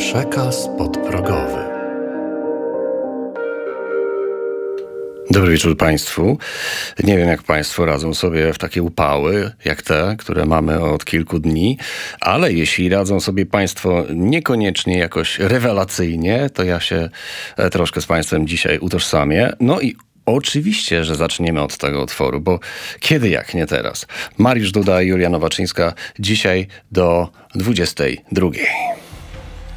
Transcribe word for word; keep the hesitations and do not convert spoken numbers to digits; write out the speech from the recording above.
Przekaz podprogowy. Dobry wieczór Państwu. Nie wiem, jak Państwo radzą sobie w takie upały, jak te, które mamy od kilku dni, ale jeśli radzą sobie Państwo niekoniecznie jakoś rewelacyjnie, to ja się troszkę z Państwem dzisiaj utożsamię. No i oczywiście, że zaczniemy od tego utworu, bo kiedy jak nie teraz. Mariusz Duda i Julia Nowaczyńska dzisiaj do dwudziestej drugiej.